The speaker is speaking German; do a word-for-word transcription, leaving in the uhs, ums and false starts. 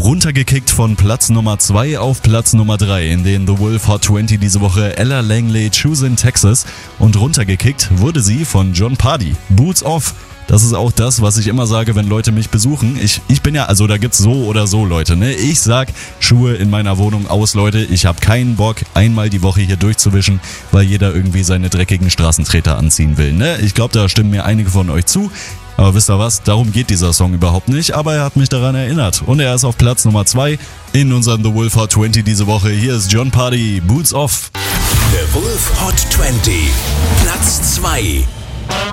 Runtergekickt von Platz Nummer zwei auf Platz Nummer drei in den The Wolf Hot zwanzig diese Woche Ella Langley, Choose in Texas. Und runtergekickt wurde sie von Jon Pardi, Boots Off. Das ist auch das, was ich immer sage, wenn Leute mich besuchen. Ich, ich bin ja, also da gibt's so oder so Leute, ne? Ich sag Schuhe in meiner Wohnung aus, Leute. Ich habe keinen Bock, einmal die Woche hier durchzuwischen, weil jeder irgendwie seine dreckigen Straßentreter anziehen will, ne? Ich glaube, da stimmen mir einige von euch zu. Aber wisst ihr was? Darum geht dieser Song überhaupt nicht. Aber er hat mich daran erinnert. Und er ist auf Platz Nummer zwei in unserem The Wolf Hot zwanzig diese Woche. Hier ist Jon Pardi, Boots Off. The Wolf Hot zwanzig, Platz zwei.